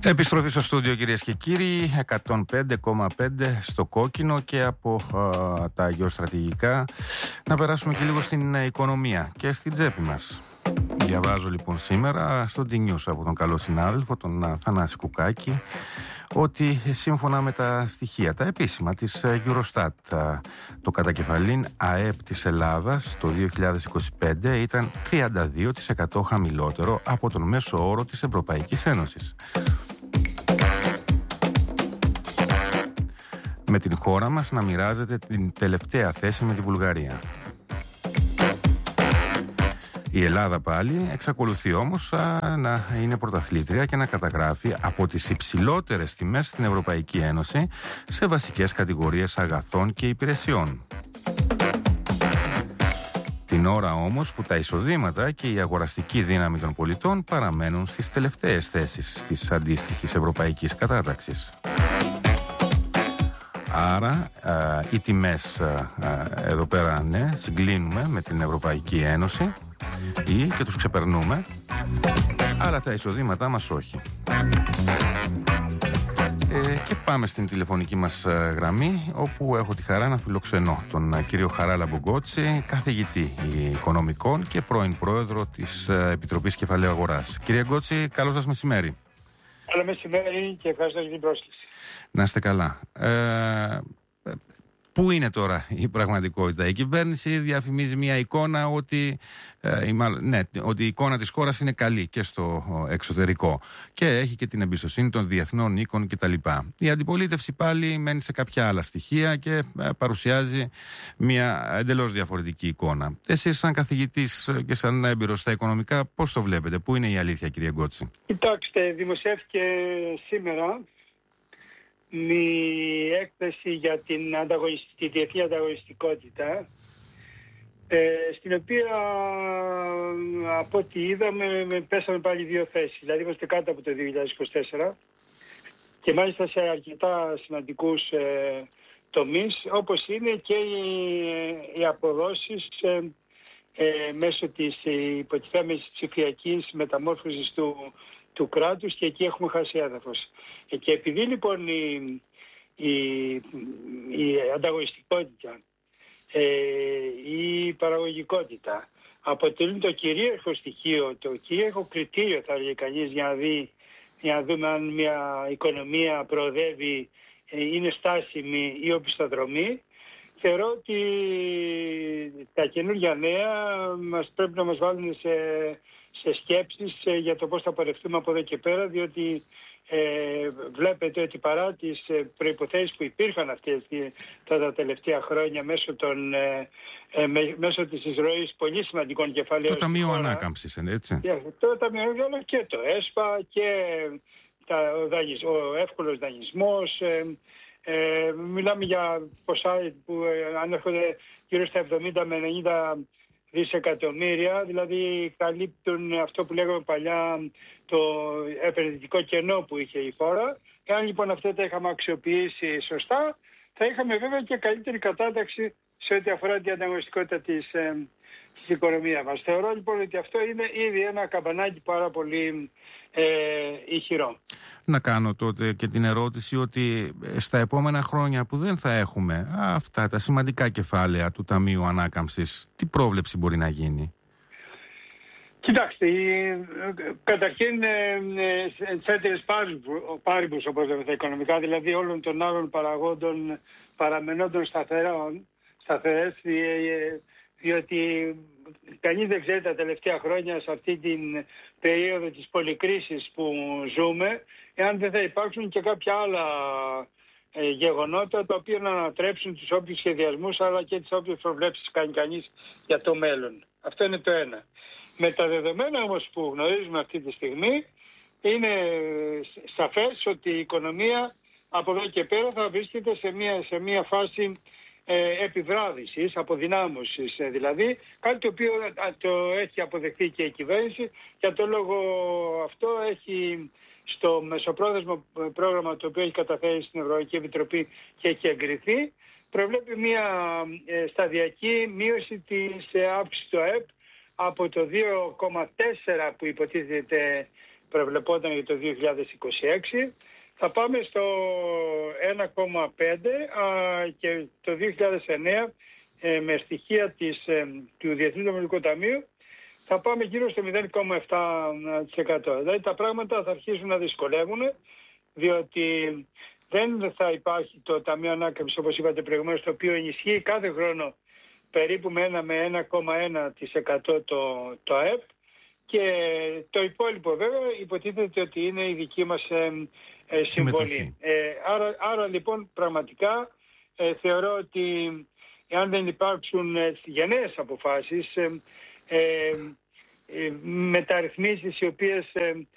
Επιστροφή στο στούντιο, κυρίες και κύριοι. 105,5 στο κόκκινο και από τα γεωστρατηγικά να περάσουμε και λίγο στην οικονομία και στην τσέπη μας. Διαβάζω λοιπόν σήμερα στο D-News από τον καλό συνάδελφο, τον Θανάση Κουκάκη, ότι σύμφωνα με τα στοιχεία, τα επίσημα της Eurostat, το κατακεφαλήν ΑΕΠ της Ελλάδας το 2025 ήταν 32% χαμηλότερο από τον μέσο όρο της Ευρωπαϊκής Ένωσης. Με την χώρα μας να μοιράζεται την τελευταία θέση με τη Βουλγαρία. Η Ελλάδα πάλι εξακολουθεί όμως να είναι πρωταθλήτρια και να καταγράφει από τις υψηλότερες τιμές στην Ευρωπαϊκή Ένωση σε βασικές κατηγορίες αγαθών και υπηρεσιών. Την ώρα όμως που τα εισοδήματα και η αγοραστική δύναμη των πολιτών παραμένουν στις τελευταίες θέσεις της αντίστοιχης ευρωπαϊκής κατάταξης. Άρα οι τιμές εδώ πέρα συγκλίνουμε με την Ευρωπαϊκή Ένωση ή και τους ξεπερνούμε, αλλά τα εισοδήματά μας όχι. Και πάμε στην τηλεφωνική μας γραμμή, όπου έχω τη χαρά να φιλοξενώ τον κύριο Χαράλαμπο Γκότση, καθηγητή οικονομικών και πρώην πρόεδρο της Επιτροπής Κεφαλαίου Αγοράς. Κύριε Γκότση, καλό σας μεσημέρι. Καλό μεσημέρι και ευχαριστώ για την πρόσκληση. Να είστε καλά. Πού είναι τώρα η πραγματικότητα? Η κυβέρνηση διαφημίζει μια εικόνα ότι η εικόνα της χώρας είναι καλή και στο εξωτερικό και έχει και την εμπιστοσύνη των διεθνών οίκων κτλ. Η αντιπολίτευση πάλι μένει σε κάποια άλλα στοιχεία και παρουσιάζει μια εντελώς διαφορετική εικόνα. Εσείς σαν καθηγητής και σαν έμπειρος στα οικονομικά, πώς το βλέπετε? Πού είναι η αλήθεια, κύριε Γκότση? Κοιτάξτε, δημοσιεύτηκε σήμερα η έκθεση για τη διεθνή ανταγωνιστικότητα, στην οποία από ό,τι είδαμε πέσαμε πάλι 2 θέσεις. Δηλαδή είμαστε κάτω από το 2024 και μάλιστα σε αρκετά σημαντικούς τομείς, όπως είναι και οι αποδόσεις μέσω της υποτιθέμενης ψηφιακής μεταμόρφωσης του κράτους, και εκεί έχουμε χάσει έδαφος. Και επειδή λοιπόν η ανταγωνιστικότητα, η παραγωγικότητα αποτελούν το κυρίαρχο στοιχείο, το κυρίαρχο κριτήριο, θα έλεγε κανείς, για να δούμε αν μια οικονομία προοδεύει, είναι στάσιμη ή οπισθοδρομή, θεωρώ ότι τα καινούργια νέα πρέπει να μας βάλουν σε σκέψεις για το πώς θα πορευτούμε από εδώ και πέρα, διότι βλέπετε ότι παρά τις προϋποθέσεις που υπήρχαν αυτές τα τελευταία χρόνια μέσω της εισρωής πολύ σημαντικών κεφαλαίων. Το Ταμείο Ανάκαμψης, έτσι. Το Ταμείο, αλλά και το ΕΣΠΑ και ο εύκολος δανεισμός. Μιλάμε για ποσά που ανέρχονται γύρω στα 70 με 90 δισεκατομμύρια, δηλαδή καλύπτουν αυτό που λέγαμε παλιά το επενδυτικό κενό που είχε η χώρα. Εάν λοιπόν αυτά τα είχαμε αξιοποιήσει σωστά, θα είχαμε βέβαια και καλύτερη κατάταξη σε ό,τι αφορά την ανταγωνιστικότητα της οικονομίας μας. Θεωρώ λοιπόν ότι αυτό είναι ήδη ένα καμπανάκι πάρα πολύ ηχηρό. Να κάνω τότε και την ερώτηση ότι στα επόμενα χρόνια που δεν θα έχουμε αυτά τα σημαντικά κεφάλαια του Ταμείου Ανάκαμψης, τι πρόβλεψη μπορεί να γίνει? Κοιτάξτε, καταρχήν ceteris paribus, όπως λέμε τα οικονομικά, δηλαδή όλων των άλλων παραγόντων παραμενόντων σταθερές, διότι κανείς δεν ξέρει τα τελευταία χρόνια, σε αυτή την περίοδο της πολυκρίσης που ζούμε, εάν δεν θα υπάρξουν και κάποια άλλα γεγονότα τα οποία να ανατρέψουν τους όποιους σχεδιασμούς αλλά και τις όποιες προβλέψεις κάνει κανείς για το μέλλον. Αυτό είναι το ένα. Με τα δεδομένα όμως που γνωρίζουμε αυτή τη στιγμή, είναι σαφές ότι η οικονομία από εδώ και πέρα θα βρίσκεται σε μια φάση επιβράδυσης, αποδυνάμωσης δηλαδή, κάτι το οποίο το έχει αποδεχθεί και η κυβέρνηση. Για το λόγο αυτό έχει στο μεσοπρόθεσμο πρόγραμμα, το οποίο έχει καταφέρει στην Ευρωπαϊκή Επιτροπή και έχει εγκριθεί, προβλέπει μια σταδιακή μείωση της αύξησης του ΑΕΠ από το 2,4 που υποτίθεται προβλεπόταν για το 2026. Θα πάμε στο 1,5 και το 2009 με στοιχεία του Διεθνούς Νομισματικού Ταμείου θα πάμε γύρω στο 0,7%. Δηλαδή τα πράγματα θα αρχίσουν να δυσκολεύουν, διότι δεν θα υπάρχει το Ταμείο Ανάκαμψης, όπως είπατε προηγουμένως, το οποίο ενισχύει κάθε χρόνο περίπου με 1,1% το ΑΕΠ, και το υπόλοιπο βέβαια υποτίθεται ότι είναι η δική μας συμβολή. Άρα λοιπόν πραγματικά θεωρώ ότι εάν δεν υπάρξουν γενναίες αποφάσεις, μεταρρυθμίσεις οι οποίες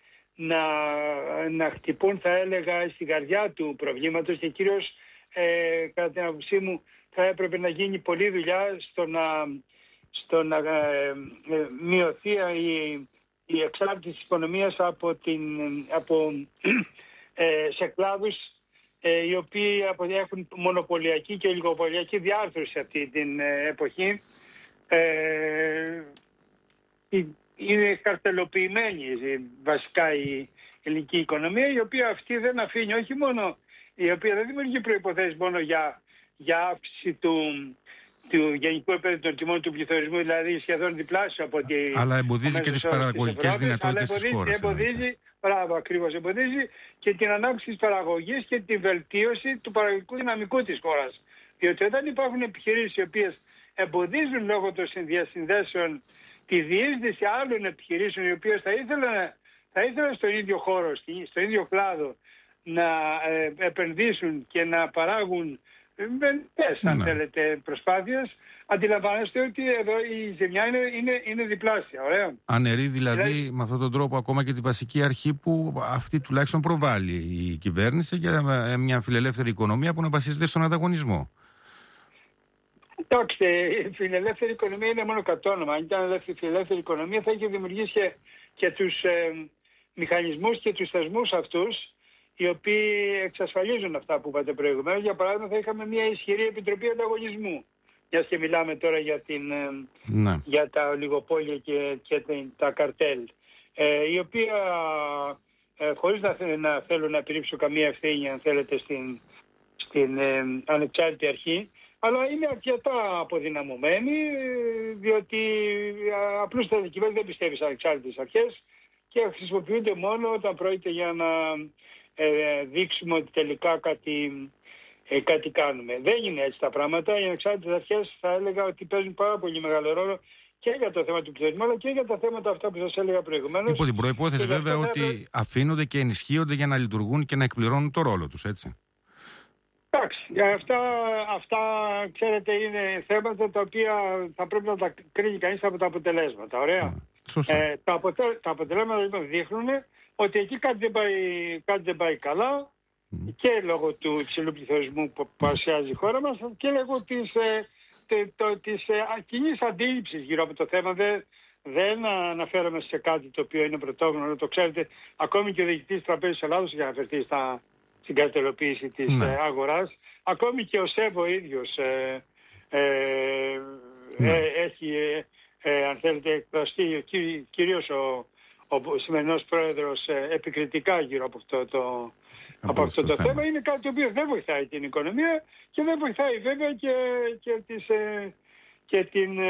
να χτυπούν, θα έλεγα, στην καρδιά του προβλήματος, και κυρίως κατά την άποψή μου θα έπρεπε να γίνει πολλή δουλειά στο να μειωθεί η εξάρτηση της οικονομίας σε κλάδους οι οποίοι έχουν μονοπωλιακή και ολιγοπωλιακή διάρθρωση αυτή την εποχή. Είναι καρτελοποιημένη βασικά η ελληνική οικονομία, η οποία αυτή δεν αφήνει, όχι μόνο, η οποία δεν δημιουργεί προϋποθέσεις μόνο για αύξηση του γενικού επίπεδου των τιμών του πληθωρισμού, δηλαδή σχεδόν διπλάσιο από ότι... Αλλά εμποδίζει και τις παραγωγικές δυνατότητες της χώρας. Εμποδίζει και την ανάπτυξη της παραγωγής και την βελτίωση του παραγωγικού δυναμικού της χώρας. Διότι όταν υπάρχουν επιχειρήσεις οι οποίες εμποδίζουν λόγω των διασυνδέσεων τη διείσδυση άλλων επιχειρήσεων, οι οποίες θα ήθελαν στον ίδιο χώρο, στον ίδιο κλάδο, να επενδύσουν και να παράγουν αν θέλετε προσπάθειες, αντιλαμβάνεστε ότι εδώ η ζημιά είναι διπλάσια. Ωραία. Αναιρεί δηλαδή με αυτόν τον τρόπο ακόμα και τη βασική αρχή που αυτή τουλάχιστον προβάλλει η κυβέρνηση για μια φιλελεύθερη οικονομία που να βασίζεται στον ανταγωνισμό. Κοιτάξτε, η φιλελεύθερη οικονομία είναι μόνο κατόνομα. Αν ήταν φιλελεύθερη οικονομία θα είχε δημιουργήσει και τους μηχανισμούς και τους θεσμούς αυτούς, οι οποίοι εξασφαλίζουν αυτά που είπατε προηγουμένως. Για παράδειγμα, θα είχαμε μια ισχυρή επιτροπή ανταγωνισμού. Μιας και μιλάμε τώρα για τα ολιγοπόλια και τα καρτέλ, η οποία χωρίς να θέλω να επιρρύψω καμία ευθύνη, αν θέλετε, στην ανεξάρτητη αρχή, αλλά είναι αρκετά αποδυναμωμένη, διότι απλώς η κυβέρνηση δεν πιστεύει σε ανεξάρτητες αρχές και χρησιμοποιούνται μόνο όταν πρόκειται για να δείξουμε ότι τελικά κάτι κάνουμε. Δεν είναι έτσι τα πράγματα. Οι ανεξάρτητες αρχές θα έλεγα ότι παίζουν πάρα πολύ μεγάλο ρόλο και για το θέμα του πληθωρισμού, αλλά και για τα θέματα αυτά που σας έλεγα προηγουμένως. Υπό την προϋπόθεση βέβαια ότι αφήνονται και ενισχύονται για να λειτουργούν και να εκπληρώνουν το ρόλο τους, έτσι. Εντάξει, αυτά ξέρετε είναι θέματα τα οποία θα πρέπει να τα κρίνει κανείς από τα αποτελέσματα. Ωραία. Τα αποτελέσματα λοιπόν δείχνουν ότι εκεί κάτι δεν πάει καλά, και λόγω του υψηλού πληθωρισμού που παρουσιάζει η χώρα μας και λόγω της κοινής αντίληψης γύρω από το θέμα. Δεν αναφέρομαι σε κάτι το οποίο είναι πρωτόγνωρο. Το ξέρετε, ακόμη και ο διοικητής της Τραπέζης Ελλάδος έχει αναφερθεί στην καρτελοποίηση της αγοράς. Ακόμη και ο ΣΕΒ ο ίδιος έχει, αν θέλετε, εκφραστεί, κυρίως ο σημερινός πρόεδρος, επικριτικά γύρω από αυτό το θέμα. Είναι κάτι το οποίο δεν βοηθάει την οικονομία και δεν βοηθάει βέβαια και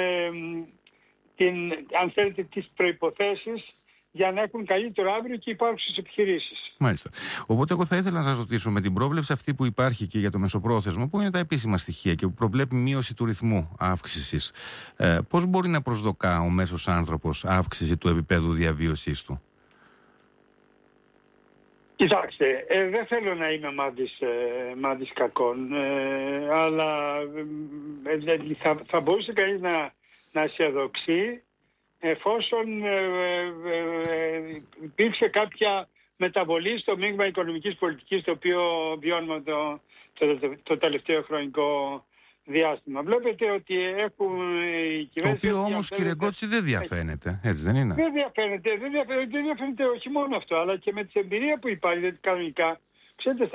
αν θέλετε, τις προϋποθέσεις για να έχουν καλύτερο αύριο και υπάρχουσες επιχειρήσεις. Μάλιστα. Οπότε εγώ θα ήθελα να σας ρωτήσω, με την πρόβλεψη αυτή που υπάρχει και για το μεσοπρόθεσμο, που είναι τα επίσημα στοιχεία και που προβλέπει μείωση του ρυθμού αύξησης, πώς μπορεί να προσδοκά ο μέσος άνθρωπος αύξηση του επίπεδου διαβίωσής του? Κοιτάξτε, δεν θέλω να είμαι μάντης κακών, αλλά θα μπορούσε κανείς να αισιοδοξεί εφόσον υπήρξε κάποια μεταβολή στο μείγμα οικονομικής πολιτικής το οποίο βιώνουμε το τελευταίο χρονικό διάστημα. Βλέπετε ότι έχουν οι κυβέρνηση... Το οποίο όμως, κύριε Γκότση, δεν διαφαίνεται. Έτσι δεν είναι? Δεν διαφαίνεται όχι μόνο αυτό, αλλά και με την εμπειρία που υπάρχει, δηλαδή κανονικά. Ξέρετε,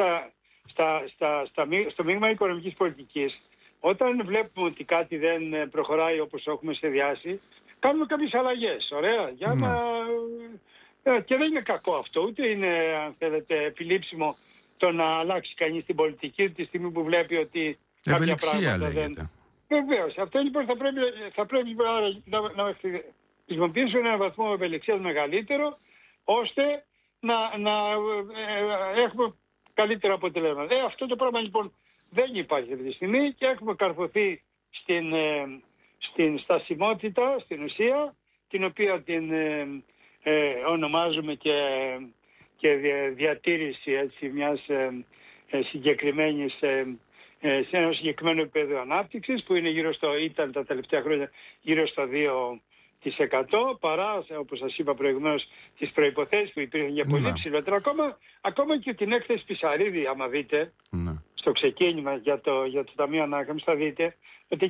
στο μείγμα οικονομικής πολιτικής, όταν βλέπουμε ότι κάτι δεν προχωράει όπως έχουμε σχεδιάσει, κάνουμε κάποιες αλλαγές, ωραία, για να Και δεν είναι κακό αυτό, ούτε είναι, αν θέλετε, επιλήψιμο το να αλλάξει κανείς την πολιτική τη στιγμή που βλέπει ότι κάποια πράγματα δεν... Βεβαίως. Αυτό λοιπόν θα πρέπει να χρησιμοποιήσουν έναν βαθμό ευελιξίας μεγαλύτερο, ώστε να έχουμε καλύτερο αποτελέσμα. Αυτό το πράγμα λοιπόν δεν υπάρχει αυτή τη στιγμή και έχουμε καρφωθεί στην στασιμότητα, στην ουσία, την οποία την ονομάζουμε και διατήρηση έτσι, μιας συγκεκριμένης σε ένα συγκεκριμένο επίπεδο ανάπτυξης που είναι ήταν τα τελευταία χρόνια γύρω στο 2% παρά, όπως σας είπα προηγουμένως, τις προϋποθέσεις που υπήρχαν για πολύ ψηλότερα. Ακόμα και την έκθεση Πισαρίδη, άμα δείτε, στο ξεκίνημα για το Ταμείο Ανάκαμψης, θα δείτε ότι